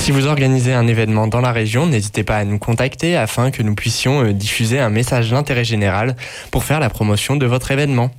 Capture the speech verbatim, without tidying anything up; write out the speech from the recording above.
Si vous organisez un événement dans la région, n'hésitez pas à nous contacter afin que nous puissions diffuser un message d'intérêt général pour faire la promotion de votre événement.